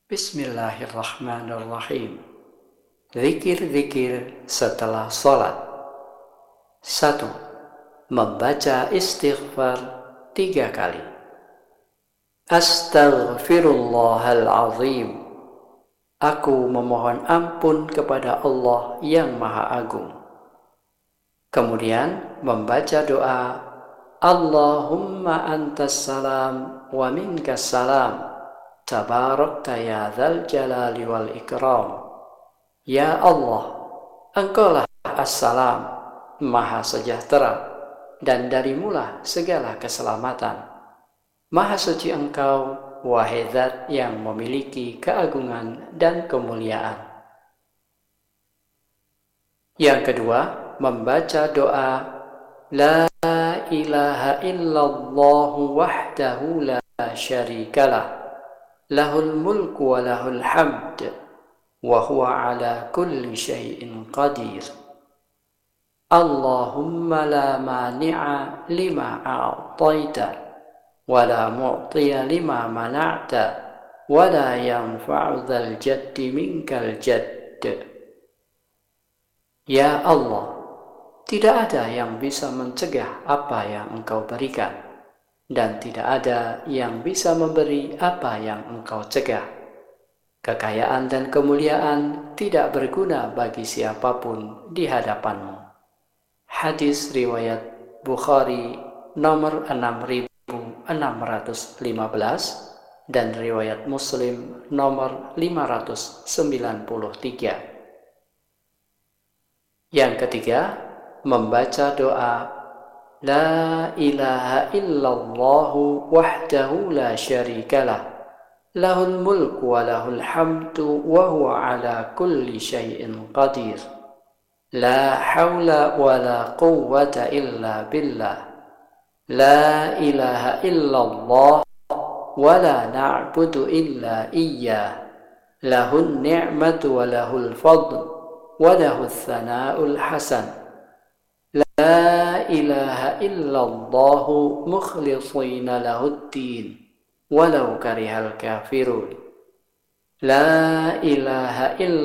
Bismillahirrahmanirrahim. Zikir-zikir setelah sholat. 1. Membaca istighfar 3 kali. Astaghfirullahalazim. Aku memohon ampun kepada Allah yang Maha Agung. Kemudian membaca doa Allahumma antas salam wa minkas salam. Tabarakta ya dzal jalali wal ikram. Ya Allah, Engkaulah As-Salam, Maha Sejahtera, dan darimulah segala keselamatan. Maha suci Engkau, wahai Zat yang memiliki keagungan dan kemuliaan. Yang kedua, membaca doa La ilaha illallah wahdahu la syarikalah. Lahul mulku wa lahul hamd wa huwa ala kulli syai'in qadir. Allahumma la mani'a lima a'taita wa la mu'tiya lima mana'ta wa la yanfa'u dzal jaddi minkal jadd. Ya Allah, tidak ada yang bisa mencegah apa yang Engkau berikan, dan tidak ada yang bisa memberi apa yang Engkau cegah. Kekayaan dan kemuliaan tidak berguna bagi siapapun di hadapan-Mu. Hadis riwayat Bukhari nomor 6615 dan riwayat Muslim nomor 593. Yang ketiga, membaca doa La ilaha illallah wahdahu la syarikalah. Lahul mulku wa lahul hamdu wa huwa ala kulli syai'in qadir. La hawla wa la quwwata illa billah. La ilaha illallah wa la na'budu illa iyyah. Lahun ni'matu wa lahul fadl wa lahul thana'ul hasan. La ilaha illallah mukhlishina lahuddin walau karihal kafirun. La ilaha illallah